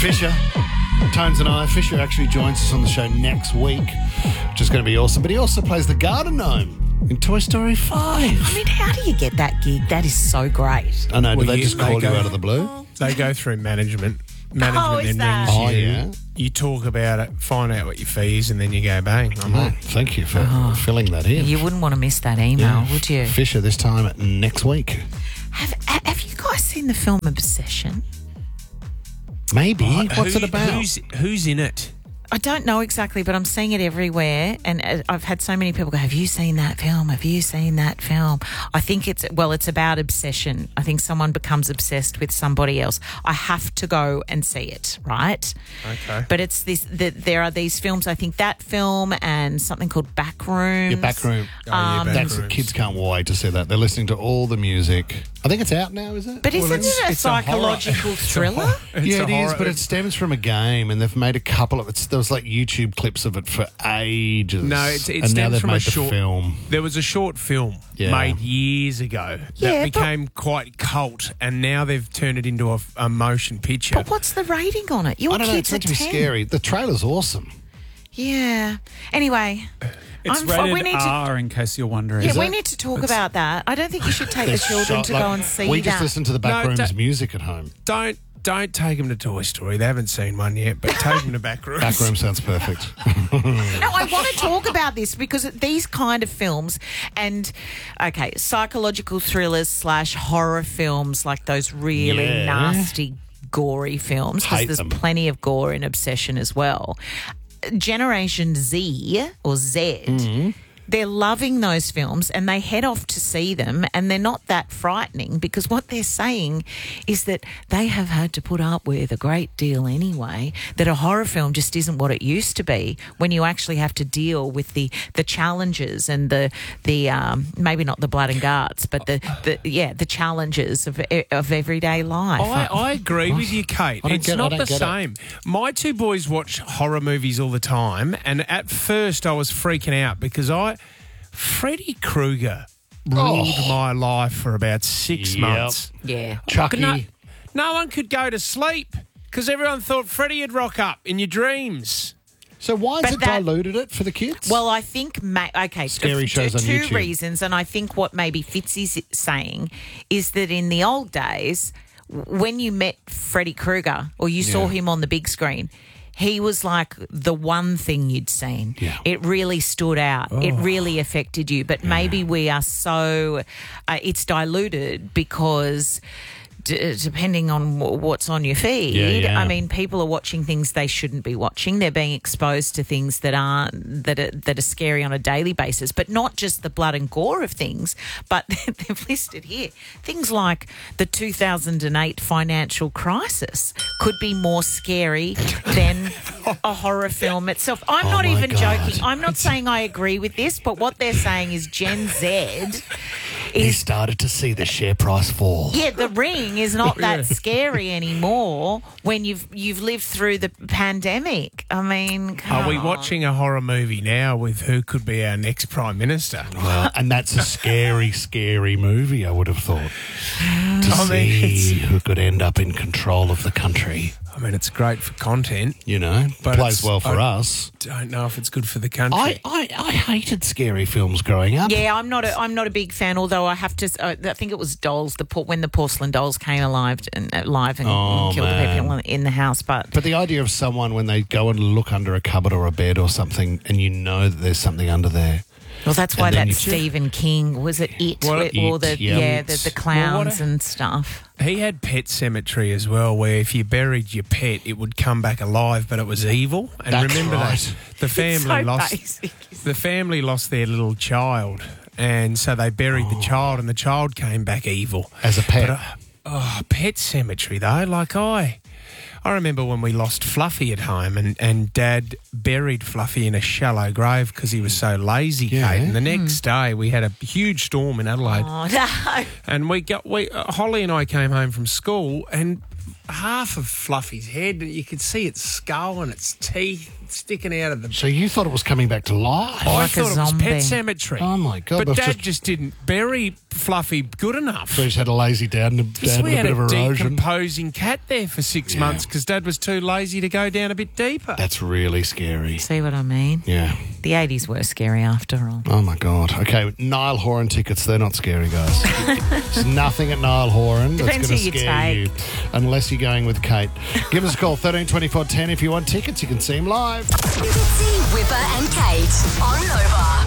Fisher. Tones and I. Fisher actually joins us on the show next week, which is going to be awesome. But he also plays the garden gnome in Toy Story 5. I mean, how do you get that gig? That is so great. I know. Did they just call you out of the blue? They go through management. is Management that? then rings you. yeah. You talk about it, find out what your fee is, and then you go bang. I'm on. Thank you for filling that in. You wouldn't want to miss that email, would you? Fisher this time next week. Have you guys seen the film Obsession? Maybe. What's it about? Who's in it? I don't know exactly, but I'm seeing it everywhere. And I've had so many people go, have you seen that film? Have you seen that film? I think it's about obsession. I think someone becomes obsessed with somebody else. I have to go and see it, right? Okay. But it's there are these films, I think that film and something called Backrooms. Your Backroom. That's Backrooms. kids can't wait to see that. They're listening to all the music. I think it's out now, is it? But isn't it's- it a it's a horror. psychological thriller? Yeah, it is, horror. but it stems from a game, and they've made a couple of it. There was like YouTube clips of it for ages. No, it and now stems they've from made a short the film. There was a short film Yeah. made years ago Yeah, that but- became quite cult, and now they've turned it into a motion picture. But what's the rating on it? Your I don't know. kids It's meant are to be 10. scary. The trailer's awesome. Yeah. Anyway, It's we rated need to- R, in case you're wondering. yeah, we need to talk about that. I don't think you should take the children to go and see We that. just listen to the Backrooms don't- music at home. Don't take them to Toy Story. They haven't seen one yet, but take them to Backrooms. Backroom sounds perfect. No, I want to talk about this because these kind of films and, psychological thrillers / horror films, like those really Yeah. nasty, gory films, because Hate there's them. plenty of gore in Obsession as well. Generation Z or Z, they're loving those films and they head off to see them, and they're not that frightening because what they're saying is that they have had to put up with a great deal anyway, that a horror film just isn't what it used to be when you actually have to deal with the challenges and the maybe not the blood and guts, but the challenges of everyday life. I agree with you, Kate. I don't It's get it. not I the don't get it. same. My two boys watch horror movies all the time, and at first I was freaking out because Freddy Krueger ruled my life for about 6 Yep. months. yeah. Chucky. No one could go to sleep because everyone thought Freddy would rock up in your dreams. So why But has it that- diluted it for the kids? Well, I think, Scary shows on two YouTube. reasons, and I think what maybe Fitzy's saying is that in the old days, when you met Freddy Krueger or you saw him on the big screen, he was like the one thing you'd seen. Yeah. It really stood out. It really affected you. But maybe we are so, it's diluted because depending on what's on your feed, Yeah. I mean, people are watching things they shouldn't be watching. They're being exposed to things that are scary on a daily basis, but not just the blood and gore of things, but they've listed here things like the 2008 financial crisis could be more scary than a horror film itself. I'm not my even God. joking. I'm not saying I agree with this, but what they're saying is Gen Z he is started to see the share price fall. yeah, The Ring is not that scary anymore when you've lived through the pandemic. I mean, Are we come on. watching a horror movie now with who could be our next Prime Minister? Well, and that's a scary, scary movie, I would have thought. To I mean, see who could end up in control of the country. I mean, it's great for content. You know, But plays it's- well for I- us. Don't know if it's good for the country. I hated scary films growing up. Yeah, I'm not a big fan. Although I have to, I think it was Dolls. When the porcelain dolls came alive and Oh, killed the man. people in the house. But But the idea of someone when they go and look under a cupboard or a bed or something, and you know that there's something under there. well, that's why And then that you- Stephen King was it Well, or the It, yeah. the clowns Well, and stuff. He had Pet Cemetery as well, where if you buried your pet, it would come back alive, but it was evil. And That's remember right. that the family so lost basic. the family lost their little child, and so they buried the child, and the child came back evil. As a pet. But, Pet Cemetery though, like I remember when we lost Fluffy at home and Dad buried Fluffy in a shallow grave because he was so lazy, Yeah. Kate. And the next day we had a huge storm in Adelaide. Oh no! And Holly and I came home from school, and half of Fluffy's head, you could see its skull and its teeth sticking out of the... So you thought it was coming back to life? I Like a thought it was zombie. Pet Cemetery. Oh, my God. But I've Dad just didn't bury Fluffy good enough. So he's had a lazy dad and a We bit had of a erosion. decomposing cat there for 6 months because Dad was too lazy to go down a bit deeper. That's really scary. See what I mean? Yeah. The 80s were scary after all. Oh, my God. Okay, Niall Horan tickets, they're not scary, guys. There's nothing at Niall Horan that's Depends going to who you scare you, take. unless you're going with Kate. Give us a call, 13 24 10. If you want tickets, you can see him live. Fitzy, Whipper and Kate on Nova.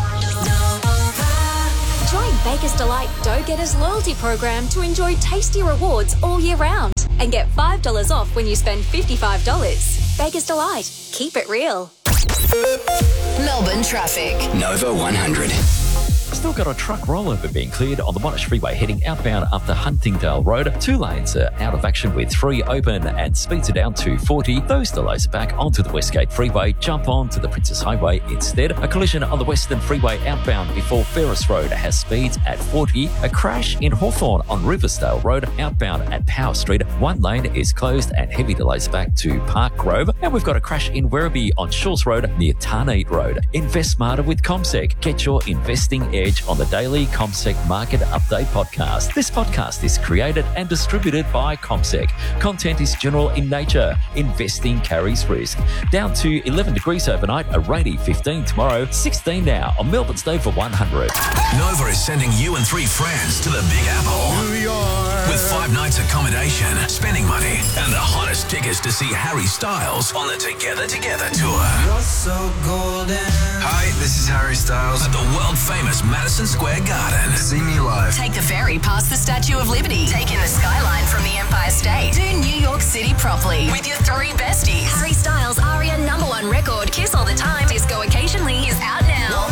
Join Baker's Delight Dough Getters loyalty program to enjoy tasty rewards all year round and get $5 off when you spend $55. Baker's Delight. Keep it real. Melbourne traffic. Nova 100. Still got a truck rollover being cleared on the Monash Freeway heading outbound up the Huntingdale Road. 2 lanes are out of action with 3 open and speeds are down to 40. Those delays are back onto the Westgate Freeway. Jump on to the Princess Highway instead. A collision on the Western Freeway outbound before Ferris Road has speeds at 40. A crash in Hawthorne on Riversdale Road outbound at Power Street. 1 lane is closed and heavy delays back to Park Grove. And we've got a crash in Werribee on Shores Road near Tarneed Road. Invest smarter with CommSec. Get your investing edge on the daily CommSec Market Update podcast. This podcast is created and distributed by CommSec. Content is general in nature. Investing carries risk. Down to 11 degrees overnight, a rainy 15 tomorrow, 16 now on Melbourne's Day for 100. Nova is sending you and 3 friends to the Big Apple. New York. With 5 nights accommodation, spending money, and the hottest tickets to see Harry Styles on the Together Together tour. You're so golden. Hi, this is Harry Styles at the world-famous Madison Square Garden. See me live. Take the ferry past the Statue of Liberty. Take in the skyline from the Empire State. Do New York City properly with your 3 besties. Harry Styles' ARIA #1 record, Kiss All the Time, Disco Occasionally is out now.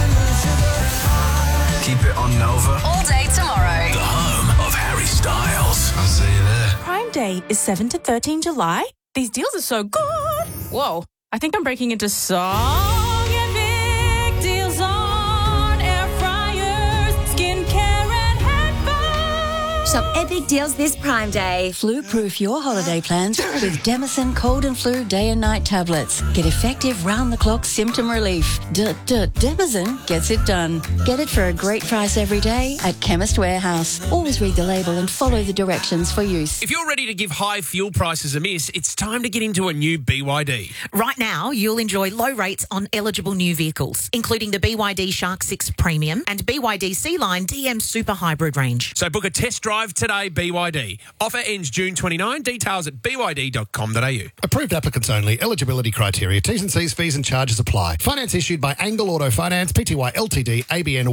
Keep it on Nova. All day tomorrow. The home of Harry Styles. I'll see you there. Prime Day is 7 to 13 July. These deals are so good. Whoa, I think I'm breaking into song and big deals on air fryers, skincare and headphones. Shop epic deals this Prime Day. Flu-proof your holiday plans with Demison Cold and Flu Day and Night tablets. Get effective round-the-clock symptom relief. Demison gets it done. Get it for a great price every day at Chemist Warehouse. Always read the label and follow the directions for use. If you're ready to give high fuel prices a miss, it's time to get into a new BYD. Right now, you'll enjoy low rates on eligible new vehicles, including the BYD Shark 6 Premium and BYD Sea-Line DM Super Hybrid range. So book a test drive today, BYD. Offer ends June 29. Details at byd.com.au. Approved applicants only. Eligibility criteria. T's and C's, fees and charges apply. Finance issued by Angle Auto Finance, Pty Ltd, ABN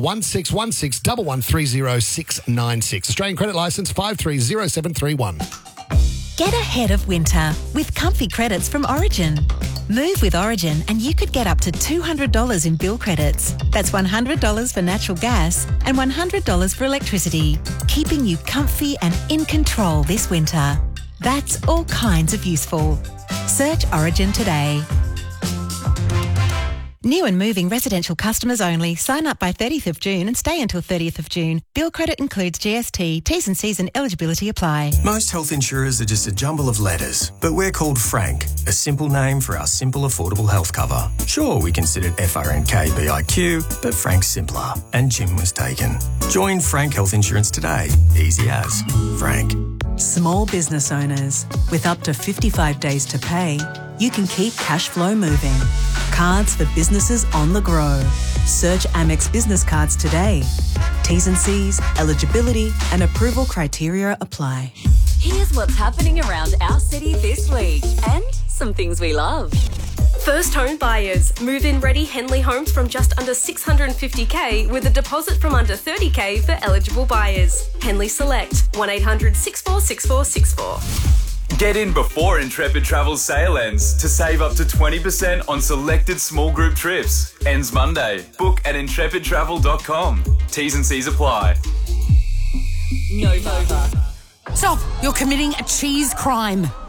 161611300696. Australian credit licence 530731. Get ahead of winter with comfy credits from Origin. Move with Origin and you could get up to $200 in bill credits. That's $100 for natural gas and $100 for electricity, keeping you comfy and in control this winter. That's all kinds of useful. Search Origin today. New and moving residential customers only. Sign up by 30th of June and stay until 30th of June. Bill credit includes GST. T's and C's and eligibility apply. Most health insurers are just a jumble of letters, but we're called Frank, a simple name for our simple, affordable health cover. Sure, we considered FRNK-BIQ, but Frank's simpler, and Jim was taken. Join Frank Health Insurance today. Easy as. Frank. Small business owners, with up to 55 days to pay, you can keep cash flow moving. Cards for businesses on the go. Search Amex Business Cards today. T's and C's, eligibility and approval criteria apply. Here's what's happening around our city this week and some things we love. First home buyers. Move-in ready Henley homes from just under $650K with a deposit from under $30K for eligible buyers. Henley Select, 1-800-646464. Get in before Intrepid Travel's sale ends to save up to 20% on selected small group trips. Ends Monday. Book at intrepidtravel.com. T's and C's apply. Nova. Stop! You're committing a cheese crime.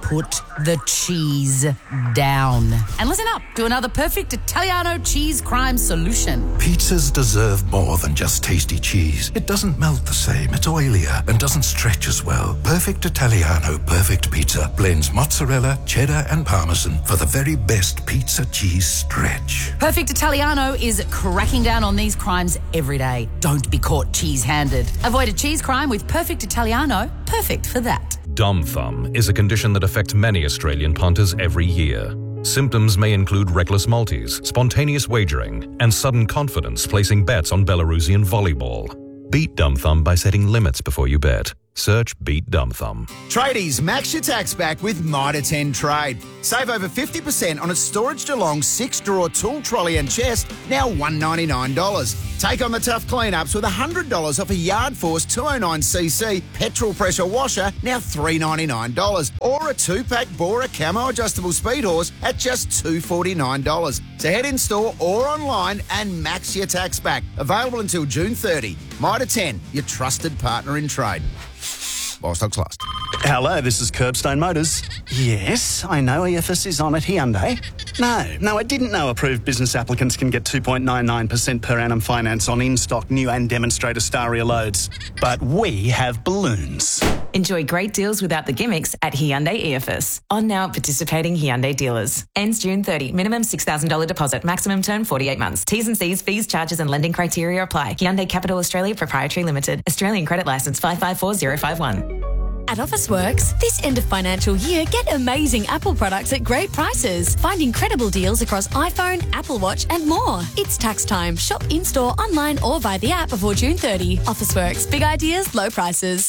put the cheese down. And listen up to another perfect Italiano cheese crime solution. Pizzas deserve more than just tasty cheese. It doesn't melt the same, it's oilier, and doesn't stretch as well. Perfect Italiano Perfect Pizza blends mozzarella, cheddar, and parmesan for the very best pizza cheese stretch. Perfect Italiano is cracking down on these crimes every day. Don't be caught cheese-handed. Avoid a cheese crime with Perfect Italiano. Perfect for that. Dumb thumb is a condition that affects many Australian punters every year. Symptoms may include reckless multis, spontaneous wagering, and sudden confidence placing bets on Belarusian volleyball. Beat dumb thumb by setting limits before you bet. Search Beat Dumb Thumb. Tradies, max your tax back with Mitre 10 Trade. Save over 50% on a Storage DeLong 6-drawer tool trolley and chest, now $199. Take on the tough cleanups with $100 off a Yard Force 209cc petrol pressure washer, now $399. Or a 2-pack Bora Camo adjustable speed horse at just $249. So head in store or online and max your tax back. Available until June 30. Mitre 10, your trusted partner in trade. While stocks last. Hello, this is Curbstone Motors. Yes, I know EFS is on at Hyundai. No, I didn't know approved business applicants can get 2.99% per annum finance on in-stock new and demonstrator Staria loads. But we have balloons. Enjoy great deals without the gimmicks at Hyundai EFS. On now at participating Hyundai dealers. Ends June 30. Minimum $6,000 deposit. Maximum term 48 months. T's and C's, fees, charges and lending criteria apply. Hyundai Capital Australia Proprietary Limited. Australian Credit Licence 554051. At Officeworks, this end of financial year, get amazing Apple products at great prices. Find incredible deals across iPhone, Apple Watch and more. It's tax time. Shop in-store, online or via the app before June 30. Officeworks. Big ideas, low prices.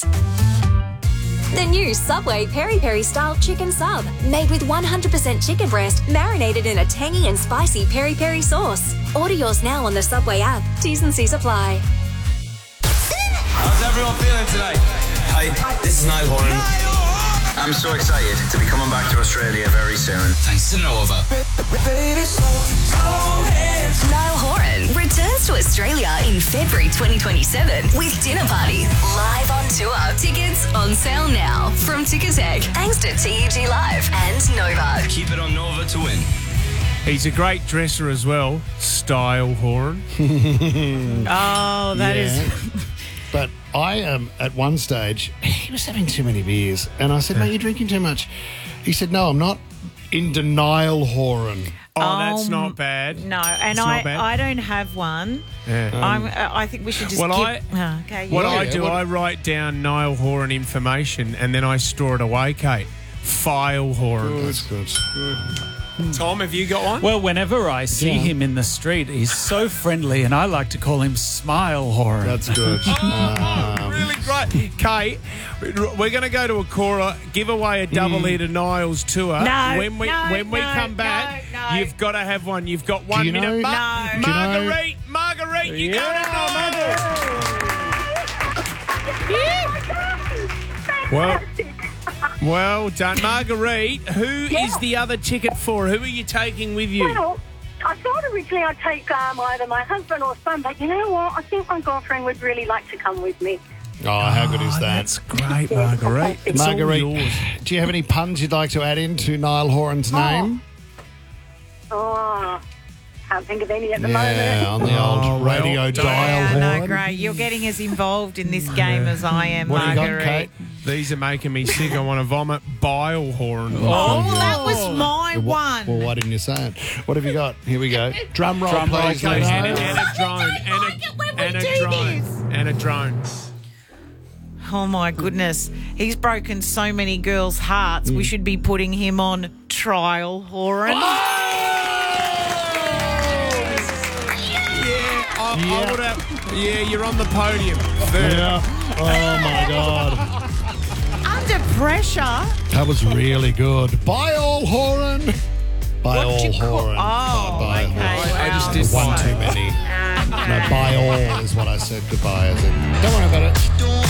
The new Subway Peri Peri style chicken sub, made with 100% chicken breast, marinated in a tangy and spicy peri peri sauce. Order yours now on the Subway app. T's and C's apply. How's everyone feeling tonight? Hi, this is Niall Horan. I'm so excited to be coming back to Australia very soon. Thanks to Nova. Niall Horan returns to Australia in February 2027 with Dinner Party live on tour. Tickets on sale now from Ticketek, thanks to TEG Live and Nova. Keep it on Nova to win. He's a great dresser as well, Style Horan. Oh, that is. But I at one stage, he was having too many beers. And I said, mate, you're drinking too much. He said, no, I'm not. In denial, Horan. Oh, that's not bad. No, and It's not bad. I don't have one. Yeah. I think we should just Well, okay. What yeah. I do, I write down Niall Horan information and then I store it away, Kate. File Horan. That's good. Tom, have you got one? Well, whenever I see him in the street, he's so friendly, and I like to call him Smile Horan. That's good. Really great. Kate, we're going to go to Akora, give away a double to Niall's tour. No, when we come back, you've got to have one. You've got 1 minute. Marguerite, you go to Niall. Well done. Marguerite, who is the other ticket for? Who are you taking with you? Well, I thought originally I'd take either my husband or son, but you know what? I think my girlfriend would really like to come with me. Oh, how good is that? That's great, Marguerite. It's Marguerite, all yours. do you have any puns you'd like to add into Niall Horan's name? Oh, can't think of any at the Yeah, on the old radio dial No, Horan. great. You're getting as involved in this game as I am, What do you got, Marguerite. Kate? These are making me sick. I want to vomit. Bile Horan. Oh, that was my one. Well, why didn't you say it? What have you got? Here we go. Drum roll, please. Okay, Leno. and a drone. And a drone. Oh, my goodness. He's broken so many girls' hearts. We should be putting him on trial, Horan. You're on the podium. Yeah. Oh, my God. Under pressure. That was really good. Bye, all Horan. Bye, What did all you call- Horan. Oh, Bye, okay. I just Wow. did one too many. No, bye all is what I said. Goodbye. I said, don't worry about it.